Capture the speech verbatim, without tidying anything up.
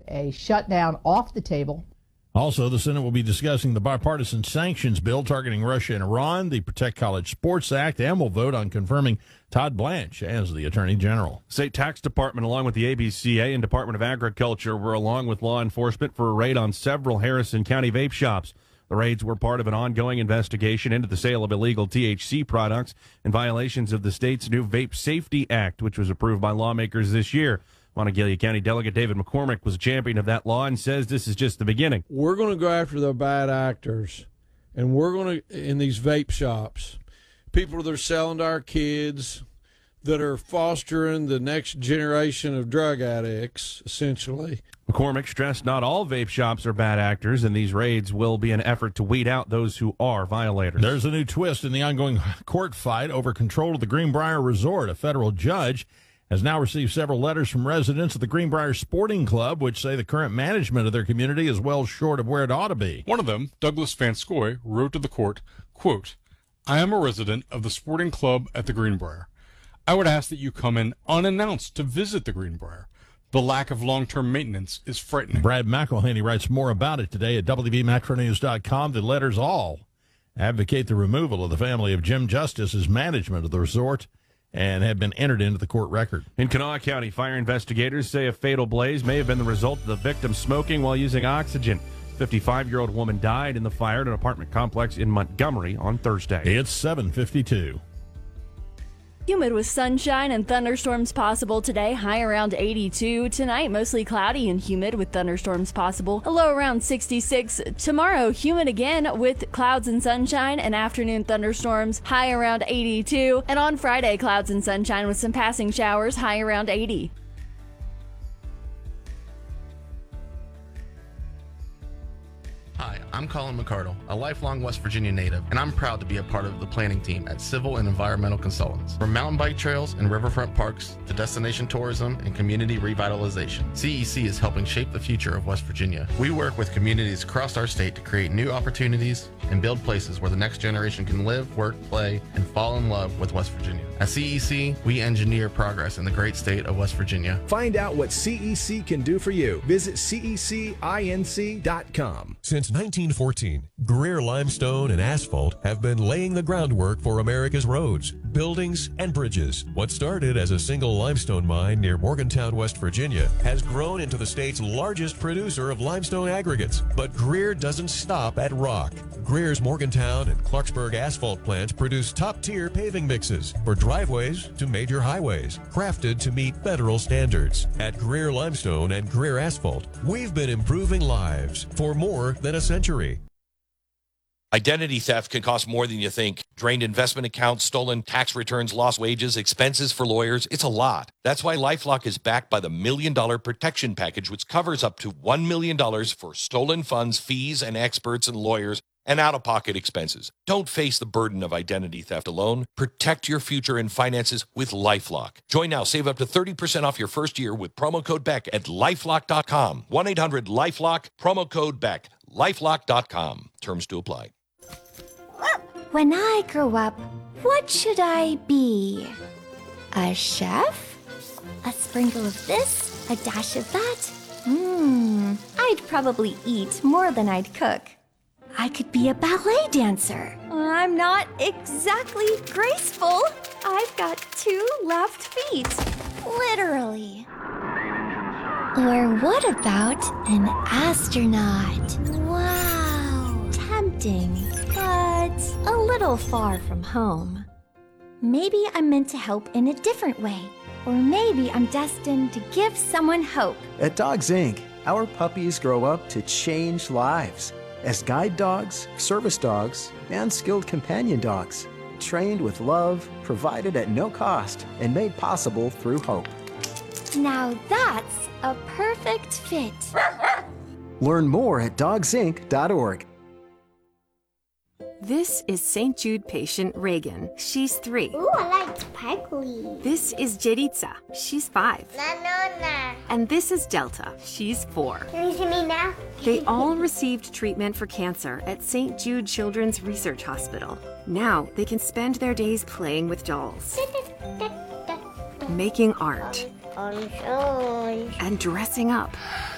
a shutdown off the table. Also, the Senate will be discussing the bipartisan sanctions bill targeting Russia and Iran, the Protect College Sports Act, and will vote on confirming Todd Blanche as the Attorney General. State Tax Department, along with the A B C A and Department of Agriculture, were along with law enforcement for a raid on several Harrison County vape shops. The raids were part of an ongoing investigation into the sale of illegal T H C products and violations of the state's new Vape Safety Act, which was approved by lawmakers this year. Monongalia County Delegate David McCormick was a champion of that law and says this is just the beginning. We're going to go after the bad actors, and we're going to, in these vape shops, people that are selling to our kids, that are fostering the next generation of drug addicts, essentially. McCormick stressed not all vape shops are bad actors, and these raids will be an effort to weed out those who are violators. There's a new twist in the ongoing court fight over control of the Greenbrier Resort. A federal judge has now received several letters from residents of the Greenbrier Sporting Club, which say the current management of their community is well short of where it ought to be. One of them, Douglas Vanscoy, wrote to the court, quote, I am a resident of the Sporting Club at the Greenbrier. I would ask that you come in unannounced to visit the Greenbrier. The lack of long-term maintenance is frightening. Brad McElhaney writes more about it today at W B Metro News dot com. The letters all advocate the removal of the family of Jim Justice as management of the resort and have been entered into the court record. In Kanawha County, fire investigators say a fatal blaze may have been the result of the victim smoking while using oxygen. fifty-five-year-old woman died in the fire at an apartment complex in Montgomery on Thursday. It's seven fifty-two. Humid with sunshine and thunderstorms possible today, high around eighty-two. Tonight, mostly cloudy and humid with thunderstorms possible, a low around sixty-six. Tomorrow, humid again with clouds and sunshine and afternoon thunderstorms, high around eighty-two. And on Friday, clouds and sunshine with some passing showers, high around eighty. Hi, I'm Colin McCardle, a lifelong West Virginia native, and I'm proud to be a part of the planning team at Civil and Environmental Consultants. From mountain bike trails and riverfront parks to destination tourism and community revitalization, C E C is helping shape the future of West Virginia. We work with communities across our state to create new opportunities and build places where the next generation can live, work, play, and fall in love with West Virginia. At C E C, we engineer progress in the great state of West Virginia. Find out what C E C can do for you. Visit C E C inc dot com. Since nineteen fourteen, Greer Limestone and Asphalt have been laying the groundwork for America's roads, buildings, and bridges. What started as a single limestone mine near Morgantown, West Virginia, has grown into the state's largest producer of limestone aggregates. But Greer doesn't stop at rock. Greer's Morgantown and Clarksburg asphalt plants produce top-tier paving mixes for driveways to major highways, crafted to meet federal standards. At Greer Limestone and Greer Asphalt, we've been improving lives for more than a century. Identity theft can cost more than you think. Drained investment accounts, stolen tax returns, lost wages, expenses for lawyers. It's a lot. That's why LifeLock is backed by the Million Dollar Protection Package, which covers up to one million dollars for stolen funds, fees, and experts and lawyers, and out-of-pocket expenses. Don't face the burden of identity theft alone. Protect your future and finances with LifeLock. Join now. Save up to thirty percent off your first year with promo code Beck at lifelock dot com. one eight hundred lifelock, promo code Beck. lifelock dot com. Terms to apply. When I grow up, what should I be? A chef? A sprinkle of this? A dash of that? Hmm, I'd probably eat more than I'd cook. I could be a ballet dancer. I'm not exactly graceful. I've got two left feet. Literally. Or what about an astronaut? Wow. Tempting, but a little far from home. Maybe I'm meant to help in a different way. Or maybe I'm destined to give someone hope. At Dogs Incorporated, our puppies grow up to change lives. As guide dogs, service dogs, and skilled companion dogs, trained with love, provided at no cost, and made possible through hope. Now that's a perfect fit. Learn more at dogs inc dot org. This is Saint Jude patient Reagan. She's three. Ooh, I like sparkly. This is Jeritza. She's five. Na, na, na. And this is Delta. She's four. Can you see me now? They all received treatment for cancer at Saint Jude Children's Research Hospital. Now they can spend their days playing with dolls, making art, and dressing up.